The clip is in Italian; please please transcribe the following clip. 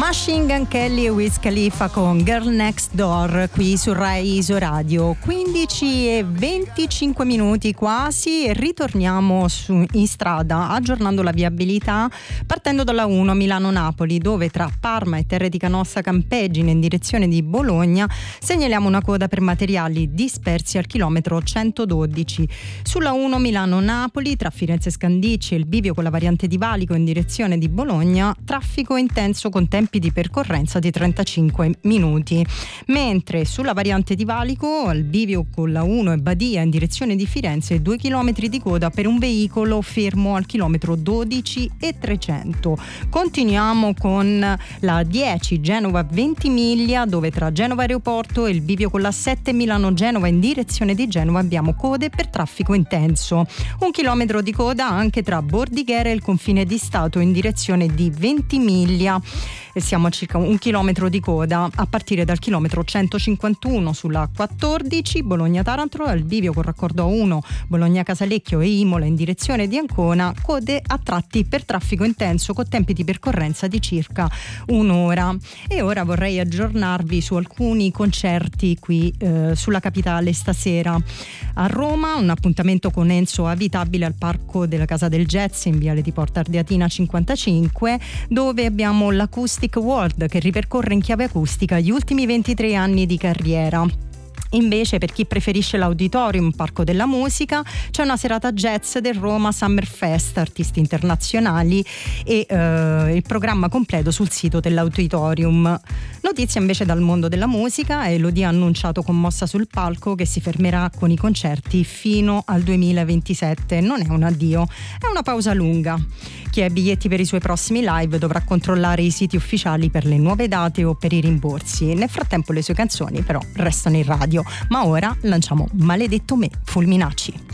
Machine Gun Kelly e Wiz Khalifa con Girl Next Door qui su Rai Isoradio. 15:25 quasi e ritorniamo in strada aggiornando la viabilità partendo dalla 1 Milano-Napoli, dove tra Parma e Terre di Canossa Campeggine in direzione di Bologna segnaliamo una coda per materiali dispersi al chilometro 112. Sulla 1 Milano-Napoli tra Firenze Scandicci e il bivio con la variante di Valico in direzione di Bologna, traffico intenso con tempi di percorrenza di 35 minuti. Mentre sulla variante di Valico, al bivio con la 1 e Badia in direzione di Firenze, 2 km di coda per un veicolo fermo al chilometro 12 e 300. Continuiamo con la 10 Genova-Ventimiglia, dove tra Genova Aeroporto e il bivio con la 7 Milano-Genova in direzione di Genova abbiamo code per traffico intenso. 1 chilometro di coda anche tra Bordighera e il confine di Stato in direzione di Ventimiglia. E siamo a circa 1 chilometro di coda a partire dal chilometro 151 sulla 14 Bologna-Taranto, al bivio col raccordo A1 Bologna-Casalecchio e Imola in direzione di Ancona, code a tratti per traffico intenso con tempi di percorrenza di circa un'ora. E ora vorrei aggiornarvi su alcuni concerti qui sulla capitale stasera. A Roma un appuntamento con Enzo Avitabile al Parco della Casa del Jazz in viale di Porta Ardeatina 55, dove abbiamo l'Acoustic World che ripercorre in chiave acustica gli ultimi 23 anni di carriera. Invece, per chi preferisce l'Auditorium Parco della Musica, c'è una serata jazz del Roma Summer Fest, artisti internazionali e il programma completo sul sito dell'Auditorium. Notizia invece dal mondo della musica: Elodie ha annunciato con Mossa sul palco che si fermerà con i concerti fino al 2027. Non è un addio, è una pausa lunga. Chi ha biglietti per i suoi prossimi live dovrà controllare i siti ufficiali per le nuove date o per i rimborsi. Nel frattempo le sue canzoni però restano in radio. Ma ora lanciamo Maledetto me, Fulminacci.